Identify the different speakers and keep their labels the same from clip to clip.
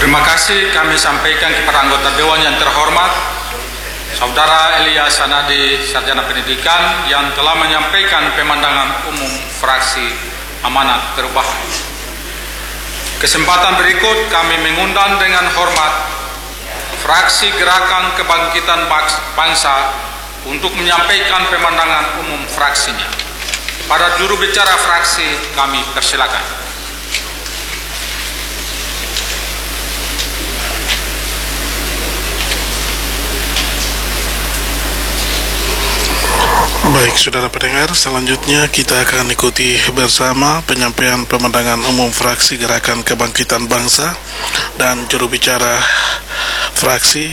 Speaker 1: Terima kasih kami sampaikan kepada anggota Dewan yang terhormat, Saudara Elia Sanadi, Sarjana Pendidikan, yang telah menyampaikan pemandangan umum fraksi Amanat Perubahan. Kesempatan berikut kami mengundang dengan hormat fraksi Gerakan Kebangkitan Bangsa untuk menyampaikan pemandangan umum fraksinya. Para juru bicara fraksi kami persilakan.
Speaker 2: Baik, saudara pendengar, selanjutnya kita akan ikuti bersama penyampaian pemandangan umum fraksi Gerakan Kebangkitan Bangsa, dan juru bicara fraksi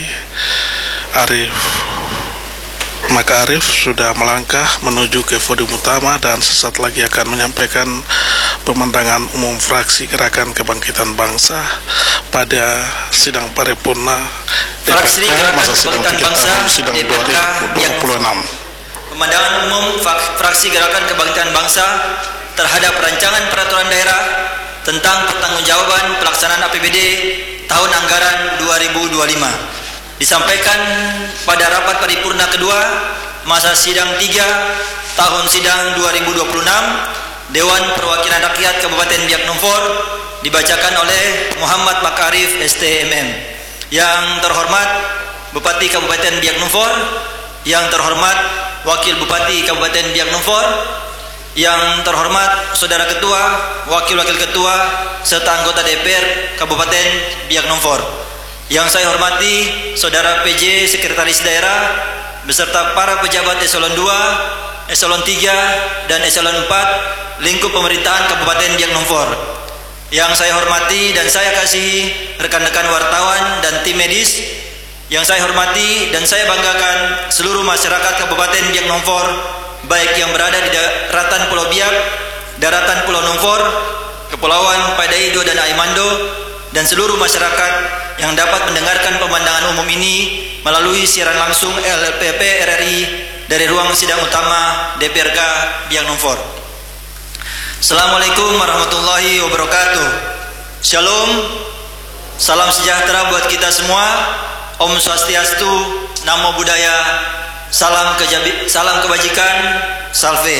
Speaker 2: Maka Arif sudah melangkah menuju ke podium utama dan sesaat lagi akan menyampaikan pemandangan umum fraksi Gerakan Kebangkitan Bangsa pada sidang paripurna
Speaker 3: Fraksi Gerakan Kebangkitan Bangsa
Speaker 2: sidang
Speaker 3: DPRK
Speaker 2: 2026.
Speaker 3: Pemandangan umum fraksi Gerakan Kebangkitan Bangsa terhadap rancangan peraturan daerah tentang pertanggungjawaban pelaksanaan APBD tahun anggaran 2025 disampaikan pada rapat paripurna kedua masa sidang 3 tahun sidang 2026 Dewan Perwakilan Rakyat Kabupaten Biak Numfor, dibacakan oleh Muhammad Makarif STMM. Yang terhormat Bupati Kabupaten Biak Numfor, yang terhormat Wakil Bupati Kabupaten Biak Numfor, yang terhormat Saudara Ketua, Wakil-Wakil Ketua, serta anggota DPR Kabupaten Biak Numfor. Yang saya hormati Saudara PJ Sekretaris Daerah beserta para pejabat Eselon 2, Eselon 3, dan Eselon 4 lingkup pemerintahan Kabupaten Biak Numfor. Yang saya hormati dan saya kasihi rekan-rekan wartawan dan tim medis. Yang saya hormati dan saya banggakan seluruh masyarakat Kabupaten Biak Numfor, baik yang berada di daratan Pulau Biak, daratan Pulau Numfor, Kepulauan Padaido dan Aimando, dan seluruh masyarakat yang dapat mendengarkan pemandangan umum ini melalui siaran langsung LPP RRI dari ruang sidang utama DPRK Biak Numfor. Assalamualaikum warahmatullahi wabarakatuh. Shalom, salam sejahtera buat kita semua. Om Swastiastu, Namo Buddhaya, salam kebajikan, salve.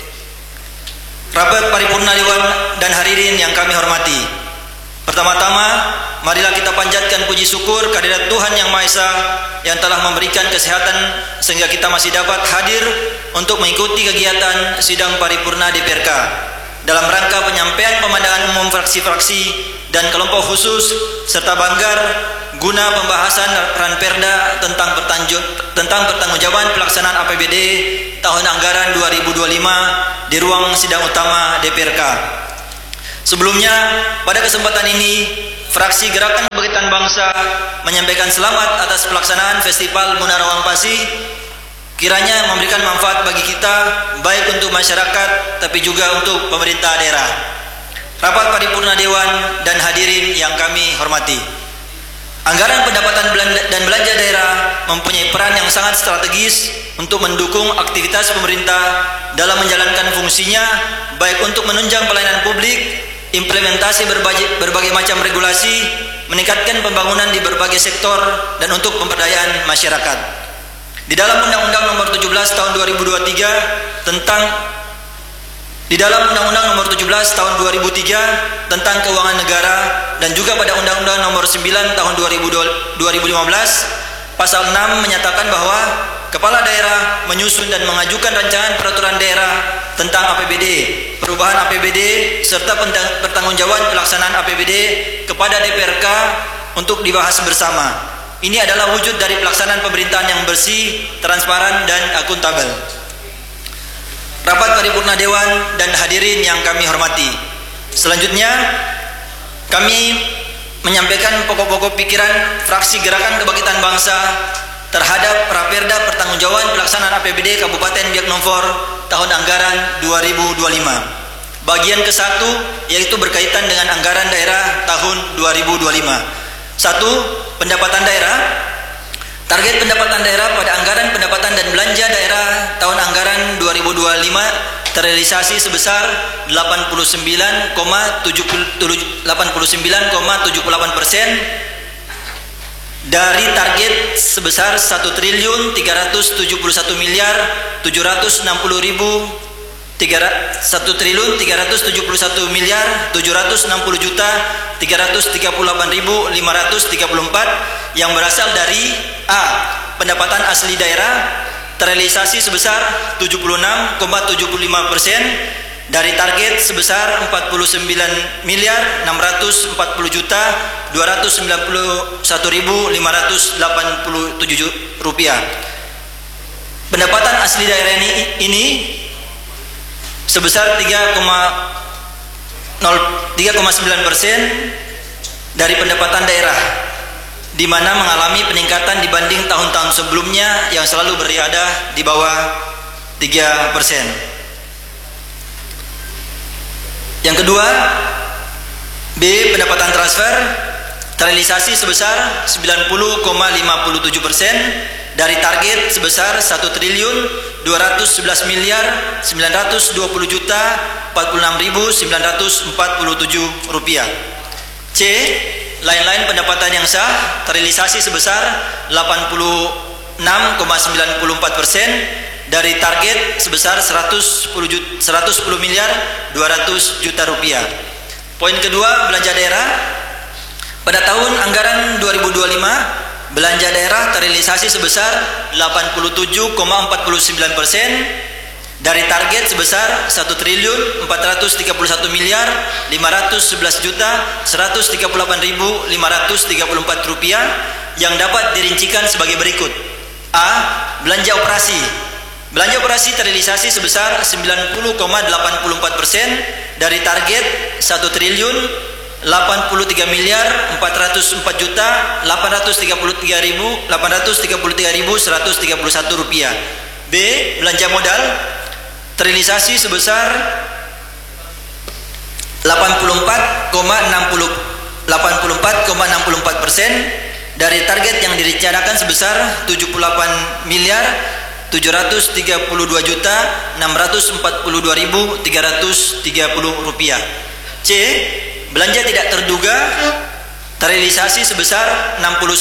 Speaker 3: Rapat paripurna Dewan dan hadirin yang kami hormati. Pertama-tama, marilah kita panjatkan puji syukur kehadirat Tuhan Yang Maha Esa yang telah memberikan kesehatan sehingga kita masih dapat hadir untuk mengikuti kegiatan sidang paripurna DPRK dalam rangka penyampaian pemandangan umum fraksi-fraksi dan kelompok khusus serta banggar guna pembahasan Ranperda tentang pertanggungjawaban pelaksanaan APBD tahun anggaran 2025 di ruang sidang utama DPRK. Sebelumnya, pada kesempatan ini, fraksi Gerakan Kebangkitan Bangsa menyampaikan selamat atas pelaksanaan Festival Munarawang Pasi, kiranya memberikan manfaat bagi kita, baik untuk masyarakat, tapi juga untuk pemerintah daerah. Rapat paripurna Dewan dan hadirin yang kami hormati. Anggaran pendapatan dan belanja daerah mempunyai peran yang sangat strategis untuk mendukung aktivitas pemerintah dalam menjalankan fungsinya, baik untuk menunjang pelayanan publik, implementasi berbagai macam regulasi, meningkatkan pembangunan di berbagai sektor, dan untuk pemberdayaan masyarakat. Di dalam Undang-Undang Nomor 17 Tahun 2023 Nomor 17 Tahun 2003 tentang Keuangan Negara, dan juga pada Undang-Undang Nomor 9 Tahun 2015 Pasal 6 menyatakan bahwa Kepala Daerah menyusun dan mengajukan rancangan peraturan daerah tentang APBD, perubahan APBD, serta pertanggungjawaban pelaksanaan APBD kepada DPRK untuk dibahas bersama. Ini adalah wujud dari pelaksanaan pemerintahan yang bersih, transparan, dan akuntabel. Rapat paripurna Dewan dan hadirin yang kami hormati. Selanjutnya, kami menyampaikan pokok-pokok pikiran fraksi Gerakan Kebangkitan Bangsa terhadap Raperda pertanggungjawaban pelaksanaan APBD Kabupaten Biak Numfor tahun anggaran 2025. Bagian ke-1 yaitu berkaitan dengan anggaran daerah tahun 2025. 1. Pendapatan daerah. Target pendapatan daerah pada anggaran pendapatan dan belanja daerah tahun anggaran 2025 terrealisasi sebesar 89,78% dari target sebesar 1.371.760.000 yang berasal dari A. Pendapatan asli daerah terrealisasi sebesar 76,75% dari target sebesar 49.641.291.587 rupiah. Pendapatan asli daerah ini sebesar 3,9% dari pendapatan daerah, di mana mengalami peningkatan dibanding tahun-tahun sebelumnya yang selalu berada di bawah 3%. Yang kedua, B. Pendapatan transfer terrealisasi sebesar 90,57% dari target sebesar 1.211.920.046.947 rupiah. C. Lain-lain pendapatan yang sah terrealisasi sebesar 86,94% dari target sebesar 110.200.000.000 rupiah. Poin kedua, belanja daerah. Pada tahun anggaran 2025, belanja daerah terrealisasi sebesar 87,49% dari target sebesar 1.431.511.138.534 rupiah yang dapat dirincikan sebagai berikut. A. Belanja operasi. Belanja operasi terrealisasi sebesar 90,84% dari target 1.084.833.833.131 rupiah. B. Belanja modal terrealisasi sebesar 84,64% dari target yang direncanakan sebesar 78.072.642.330 rupiah. C. Belanja tidak terduga terrealisasi sebesar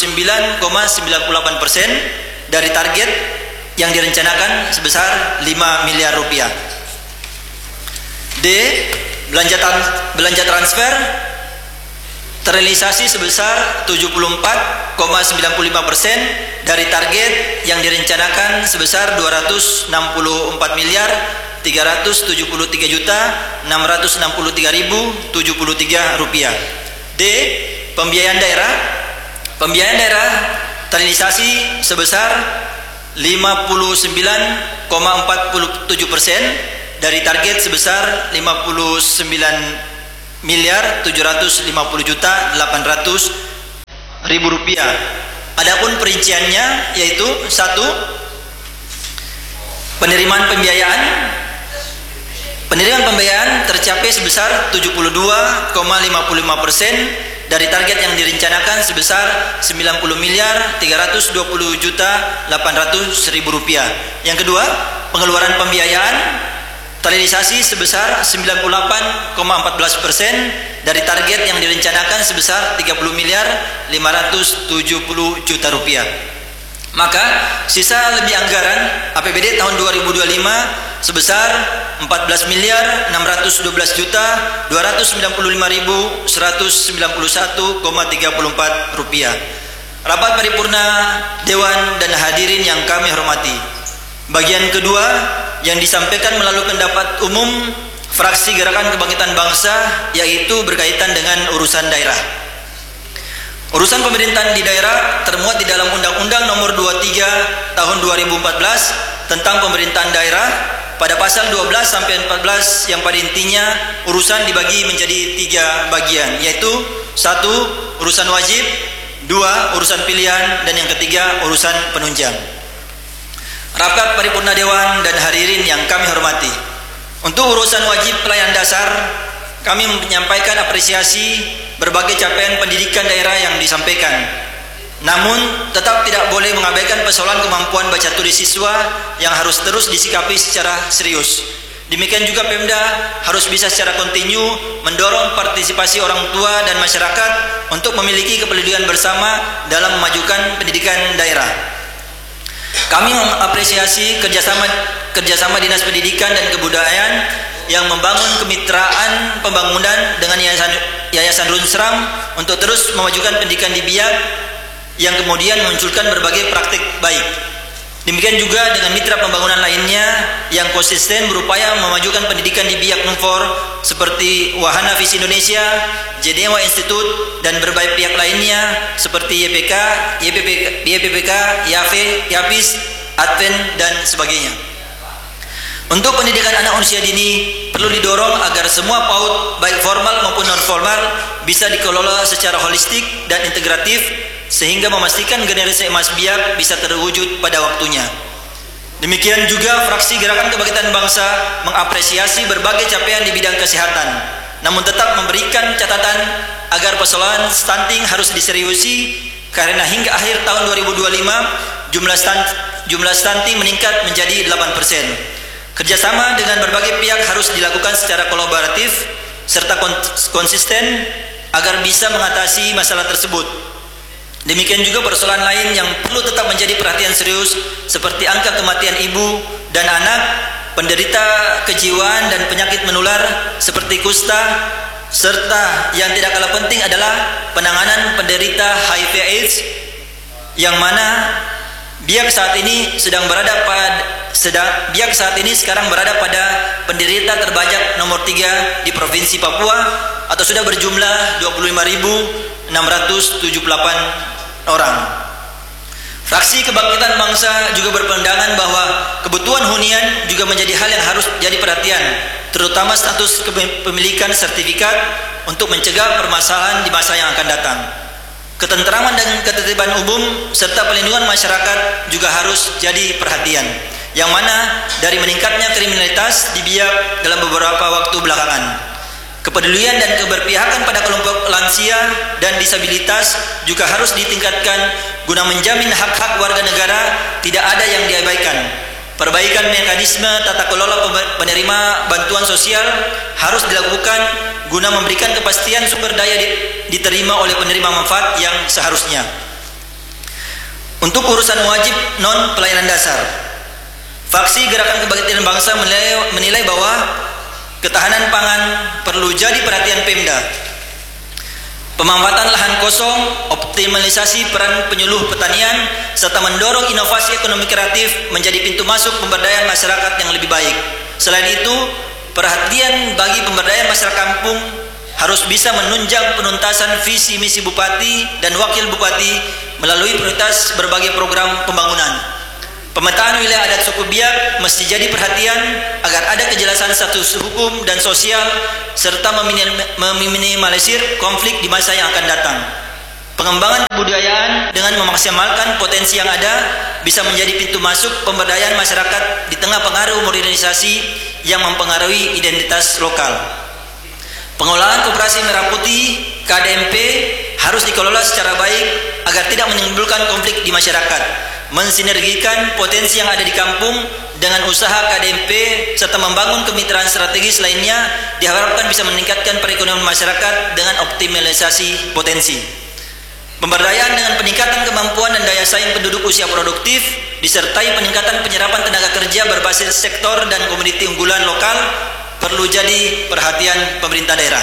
Speaker 3: 69,98% dari target yang direncanakan sebesar 5 miliar rupiah. D. Belanja transfer terrealisasi sebesar 74,95% dari target yang direncanakan sebesar 264.373.663.073 rupiah. D. Pembiayaan daerah. Pembiayaan daerah terrealisasi sebesar 59,47% dari target sebesar 59.750.800.000 rupiah. Adapun perinciannya yaitu 1. Penerimaan pembiayaan. Penerimaan pembiayaan tercapai sebesar 72,55% dari target yang direncanakan sebesar 90.320.800.000 rupiah. Yang kedua, pengeluaran pembiayaan terrealisasi sebesar 98,14% dari target yang direncanakan sebesar 30.570.000.000 rupiah. Maka sisa lebih anggaran APBD tahun 2025 sebesar 14.295.191,34 rupiah. Rapat paripurna Dewan dan hadirin yang kami hormati. Bagian kedua yang disampaikan melalui pendapat umum fraksi Gerakan Kebangkitan Bangsa yaitu berkaitan dengan urusan daerah. Urusan pemerintahan di daerah termuat di dalam Undang-Undang Nomor 23 Tahun 2014 tentang pemerintahan daerah pada pasal 12 sampai 14 yang pada intinya urusan dibagi menjadi 3 bagian, yaitu 1. Urusan wajib, 2. Urusan pilihan, dan yang ketiga urusan penunjang. Rapat paripurna Dewan dan hadirin yang kami hormati. Untuk urusan wajib pelayanan dasar, kami menyampaikan apresiasi berbagai capaian pendidikan daerah yang disampaikan. Namun tetap tidak boleh mengabaikan persoalan kemampuan baca tulis siswa yang harus terus disikapi secara serius. Demikian juga Pemda harus bisa secara kontinu mendorong partisipasi orang tua dan masyarakat untuk memiliki kepedulian bersama dalam memajukan pendidikan daerah. Kami mengapresiasi kerjasama Dinas Pendidikan dan Kebudayaan yang membangun kemitraan pembangunan dengan Yayasan Runsram untuk terus memajukan pendidikan di Biak yang kemudian memunculkan berbagai praktik baik. Demikian juga dengan mitra pembangunan lainnya yang konsisten berupaya memajukan pendidikan di Biak Numfor seperti Wahana Visi Indonesia, Jenewa Institute, dan berbagai pihak lainnya seperti YPK, YPPK, YAVE, YAPIS, Advent, dan sebagainya. Untuk pendidikan anak usia dini perlu didorong agar semua PAUD baik formal maupun non formal bisa dikelola secara holistik dan integratif sehingga memastikan generasi emas Biak bisa terwujud pada waktunya. Demikian juga fraksi Gerakan Kebangkitan Bangsa mengapresiasi berbagai capaian di bidang kesehatan, namun tetap memberikan catatan agar persoalan stunting harus diseriusi karena hingga akhir tahun 2025 jumlah stunting meningkat menjadi 8%. Kerjasama dengan berbagai pihak harus dilakukan secara kolaboratif serta konsisten agar bisa mengatasi masalah tersebut. Demikian juga persoalan lain yang perlu tetap menjadi perhatian serius seperti angka kematian ibu dan anak, penderita kejiwaan dan penyakit menular seperti kusta, serta yang tidak kalah penting adalah penanganan penderita HIV/AIDS yang mana Biak saat ini sekarang berada pada penderita terbajak nomor 3 di Provinsi Papua atau sudah berjumlah 25.678 orang. Fraksi Kebangkitan Bangsa juga berpandangan bahwa kebutuhan hunian juga menjadi hal yang harus jadi perhatian, terutama status kepemilikan sertifikat untuk mencegah permasalahan di masa yang akan datang. Ketentraman dan ketertiban umum serta perlindungan masyarakat juga harus jadi perhatian, yang mana dari meningkatnya kriminalitas di Biak dalam beberapa waktu belakangan. Kepedulian dan keberpihakan pada kelompok lansia dan disabilitas juga harus ditingkatkan guna menjamin hak-hak warga negara tidak ada yang diabaikan. Perbaikan mekanisme tata kelola penerima bantuan sosial harus dilakukan guna memberikan kepastian sumber daya diterima oleh penerima manfaat yang seharusnya. Untuk urusan wajib non pelayanan dasar, fraksi Gerakan Kebangkitan Bangsa menilai bahwa ketahanan pangan perlu jadi perhatian Pemda. Pemanfaatan lahan kosong, optimalisasi peran penyuluh pertanian, serta mendorong inovasi ekonomi kreatif menjadi pintu masuk pemberdayaan masyarakat yang lebih baik. Selain itu, perhatian bagi pemberdayaan masyarakat kampung harus bisa menunjang penuntasan visi misi Bupati dan Wakil Bupati melalui prioritas berbagai program pembangunan. Pemetaan wilayah adat suku Biak mesti jadi perhatian agar ada kejelasan status hukum dan sosial serta meminimalisir konflik di masa yang akan datang. Pengembangan kebudayaan dengan memaksimalkan potensi yang ada bisa menjadi pintu masuk pemberdayaan masyarakat di tengah pengaruh modernisasi yang mempengaruhi identitas lokal. Pengelolaan Koperasi Merah Putih KDMP harus dikelola secara baik agar tidak menimbulkan konflik di masyarakat. Mensinergikan potensi yang ada di kampung dengan usaha KDMP serta membangun kemitraan strategis lainnya diharapkan bisa meningkatkan perekonomian masyarakat dengan optimalisasi potensi. Pemberdayaan dengan peningkatan kemampuan dan daya saing penduduk usia produktif disertai peningkatan penyerapan tenaga kerja berbasis sektor dan komoditi unggulan lokal perlu jadi perhatian pemerintah daerah.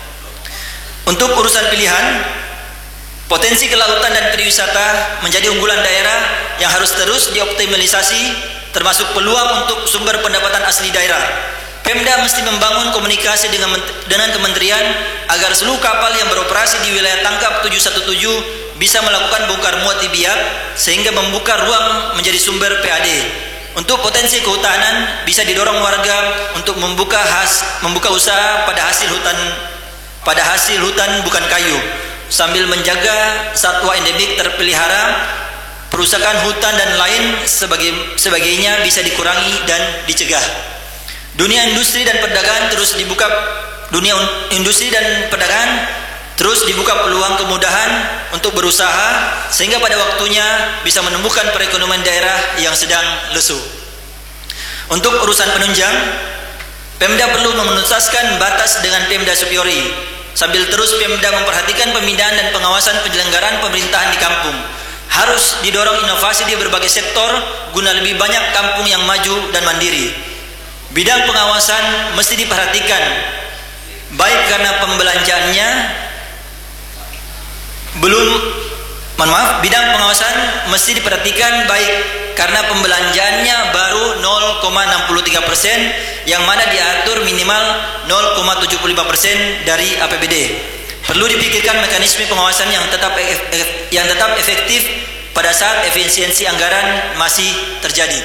Speaker 3: Untuk urusan pilihan, potensi kelautan dan pariwisata menjadi unggulan daerah yang harus terus dioptimalisasi, termasuk peluang untuk sumber pendapatan asli daerah. Pemda mesti membangun komunikasi dengan kementerian agar seluruh kapal yang beroperasi di wilayah tangkap 717 bisa melakukan bongkar muat di Biak sehingga membuka ruang menjadi sumber PAD. Untuk potensi kehutanan bisa didorong warga untuk membuka usaha pada hasil hutan bukan kayu, sambil menjaga satwa endemik terpelihara, perusakan hutan dan lain sebagainya bisa dikurangi dan dicegah. Dunia industri dan perdagangan terus dibuka peluang kemudahan untuk berusaha sehingga pada waktunya bisa menumbuhkan perekonomian daerah yang sedang lesu. Untuk urusan penunjang, Pemda perlu menuntaskan batas dengan Pemda Supyori, sambil terus Pemda memperhatikan pembinaan dan pengawasan penyelenggaraan pemerintahan di kampung. Harus didorong inovasi di berbagai sektor guna lebih banyak kampung yang maju dan mandiri. Bidang pengawasan mesti diperhatikan, baik karena pembelanjaannya bidang pengawasan mesti diperhatikan baik karena pembelanjaannya baru 0,63%, yang mana diatur minimal 0,75% dari APBD. Perlu dipikirkan mekanisme pengawasan yang tetap efektif pada saat efisiensi anggaran masih terjadi.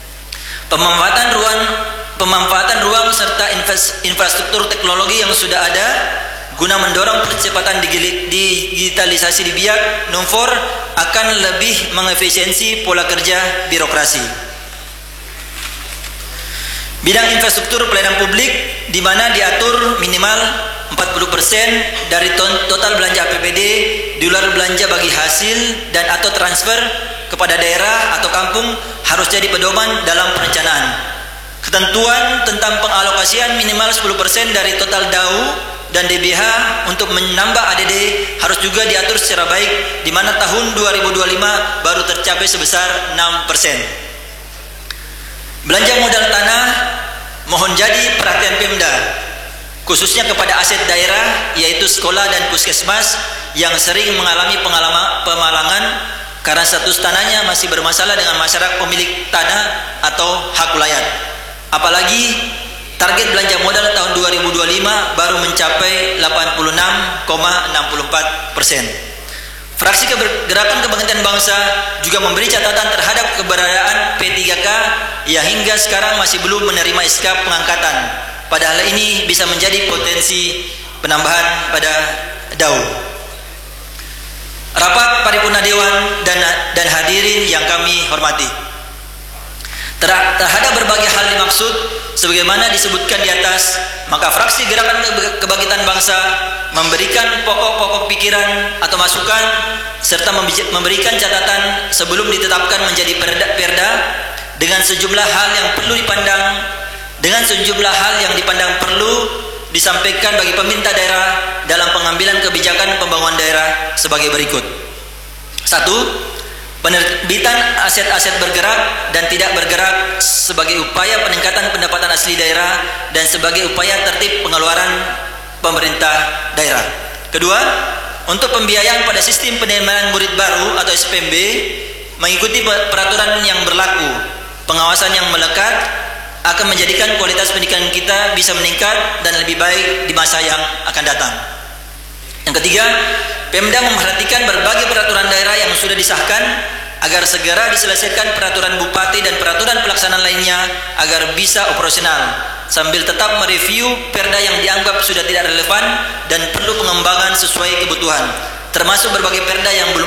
Speaker 3: Pemanfaatan ruang serta infrastruktur teknologi yang sudah ada guna mendorong percepatan digitalisasi di Biak Numfor akan lebih mengefisiensi pola kerja birokrasi. Bidang infrastruktur pelayanan publik di mana diatur minimal 40% dari total belanja APBD di luar belanja bagi hasil dan atau transfer kepada daerah atau kampung harus jadi pedoman dalam perencanaan. Ketentuan tentang pengalokasian minimal 10% dari total DAU dan DBH untuk menambah ADD harus juga diatur secara baik, di mana tahun 2025 baru tercapai sebesar 6%. Belanja modal tanah mohon jadi perhatian Pemda, khususnya kepada aset daerah yaitu sekolah dan puskesmas yang sering mengalami pemalangan karena status tanahnya masih bermasalah dengan masyarakat pemilik tanah atau hak ulayat. Apalagi target belanja modal tahun 2025 baru mencapai 86,64%. Fraksi Gerakan Kebangkitan Bangsa juga memberi catatan terhadap keberadaan P3K yang hingga sekarang masih belum menerima SK pengangkatan. Padahal ini bisa menjadi potensi penambahan pada DAU. Rapat Paripurna Dewan dan hadirin yang kami hormati. Terhadap berbagai hal dimaksud sebagaimana disebutkan di atas, maka fraksi Gerakan Kebangkitan Bangsa memberikan pokok-pokok pikiran atau masukan serta memberikan catatan sebelum ditetapkan menjadi perda dengan sejumlah hal yang dipandang perlu disampaikan bagi pemerintah daerah dalam pengambilan kebijakan pembangunan daerah sebagai berikut. 1. Penerbitan aset-aset bergerak dan tidak bergerak sebagai upaya peningkatan pendapatan asli daerah dan sebagai upaya tertib pengeluaran pemerintah daerah. Kedua, untuk pembiayaan pada sistem penerimaan murid baru atau SPMB mengikuti peraturan yang berlaku. Pengawasan yang melekat akan menjadikan kualitas pendidikan kita bisa meningkat dan lebih baik di masa yang akan datang. Yang ketiga, Pemda memperhatikan berbagai peraturan daerah yang sudah disahkan agar segera diselesaikan peraturan bupati dan peraturan pelaksanaan lainnya agar bisa operasional, sambil tetap mereview perda yang dianggap sudah tidak relevan dan perlu pengembangan sesuai kebutuhan, termasuk berbagai perda yang belum